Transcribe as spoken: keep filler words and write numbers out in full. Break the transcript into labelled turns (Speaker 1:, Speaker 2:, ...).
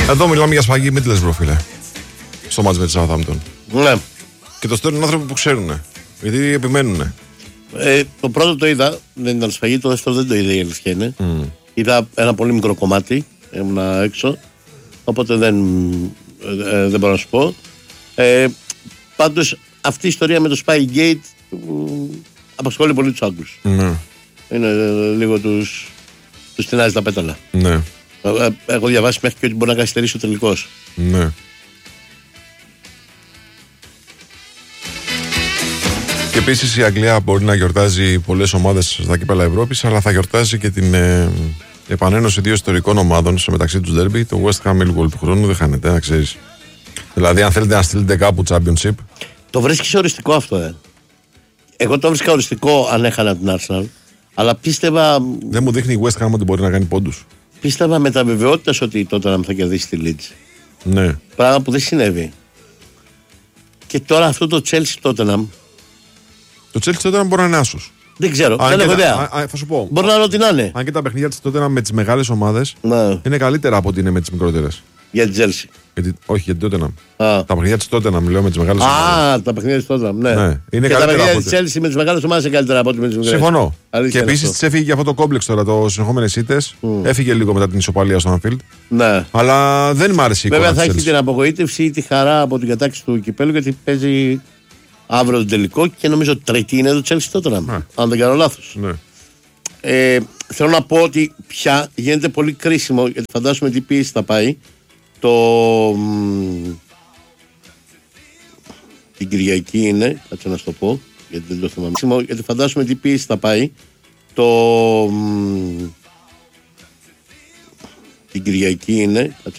Speaker 1: Εδώ μιλάμε για σφαγή Middlesbrough, φίλε. Στο μάτς με τη Southampton.
Speaker 2: Ναι.
Speaker 1: Και το στέλνουν άνθρωποι που ξέρουν. Γιατί επιμένουν.
Speaker 2: Ε, το πρώτο το είδα, δεν ήταν σφαγή, το δεύτερο δεν το είδα, η αλήθεια είναι.
Speaker 1: Mm.
Speaker 2: Είδα ένα πολύ μικρό κομμάτι, ήμουνα έξω, οπότε δεν, ε, δεν μπορώ να σου πω. Ε, πάντως αυτή η ιστορία με το Spygate ε, απασχολεί πολύ τους Άγγλους.
Speaker 1: Ναι.
Speaker 2: Είναι ε, λίγο τους, τους τεινάζει τα πέταλα.
Speaker 1: Ναι.
Speaker 2: Ε, έχω διαβάσει μέχρι και ότι μπορεί να καθυστερήσει ο τελικός.
Speaker 1: Ναι. Και επίσης η Αγγλία μπορεί να γιορτάζει πολλές ομάδες στα κύπελλα Ευρώπης, αλλά θα γιορτάζει και την ε, επανένωση δύο ιστορικών ομάδων σε μεταξύ τους ντέρμπι. Το West Ham Millwall του χρόνου δεν χάνεται, να ξέρεις. Δηλαδή, αν θέλετε να στείλετε κάπου Championship.
Speaker 2: Το βρίσκεις οριστικό αυτό, ε. Εγώ το βρίσκα οριστικό αν έχανα την Arsenal, αλλά πίστευα.
Speaker 1: Δεν μου δείχνει η West Ham ότι μπορεί να κάνει πόντους.
Speaker 2: Πίστευα με τα βεβαιότητας ότι τότε θα κερδίσει τη Leeds.
Speaker 1: Ναι.
Speaker 2: Πράγμα που δεν συνέβη. Και τώρα αυτό το Chelsea Tottenham.
Speaker 1: Το Chelsea τότε μπορεί να είναι άσος.
Speaker 2: Δεν ξέρω,
Speaker 1: Αν
Speaker 2: δεν έχω
Speaker 1: τα,
Speaker 2: ιδέα.
Speaker 1: α, α, θα σου πω.
Speaker 2: Μπορεί να είναι ό,τι να είναι.
Speaker 1: Αν και τα παιχνίδια της τότε με τις μεγάλες ομάδες
Speaker 2: Ναι.
Speaker 1: είναι καλύτερα από ότι είναι με τις μικρότερες.
Speaker 2: Για την Chelsea.
Speaker 1: Γιατί, όχι, γιατί τότε να.
Speaker 2: Α.
Speaker 1: Τα παιχνίδια της τότε να μιλάω με τις μεγάλες ομάδες.
Speaker 2: Α, τα παιχνίδια της Tottenham, ναι.
Speaker 1: Ναι, είναι
Speaker 2: και τα
Speaker 1: καλύτερα
Speaker 2: παιχνίδια
Speaker 1: από
Speaker 2: της
Speaker 1: ότι-
Speaker 2: Chelsea με τις μεγάλες ομάδες είναι καλύτερα από ό,τι με τις μικρές.
Speaker 1: Συμφωνώ.
Speaker 2: Αλήθεια
Speaker 1: Και
Speaker 2: είναι
Speaker 1: επίσης
Speaker 2: αυτό.
Speaker 1: της έφυγε και αυτό το κόμπλεξ τώρα, το συνεχόμενες ήττες. Mm. Έφυγε λίγο μετά την ισοπαλία στο Anfield.
Speaker 2: Ναι.
Speaker 1: Αλλά δεν μ' άρεσε η
Speaker 2: Βέβαια
Speaker 1: εικόνα
Speaker 2: θα
Speaker 1: της
Speaker 2: έχει
Speaker 1: Chelsea.
Speaker 2: την απογοήτευση ή τη χαρά από την κατάκτηση του κυπέλου, γιατί παίζει αύριο τον τελικό και νομίζω τρίτη είναι το Chelsea Tottenham.
Speaker 1: Ναι.
Speaker 2: Αν δεν κάνω λάθος.
Speaker 1: Ναι.
Speaker 2: Ε, θέλω να πω ότι πια γίνεται πολύ κρίσιμο, γιατί φαντάζομαι τι πίεση θα πάει το. μ, την Κυριακή είναι, κάτσε να σου το πω, γιατί δεν το θυμάμαι. Γιατί φαντάζομαι τι πίεση θα πάει το. μ, την Κυριακή είναι, κάτσε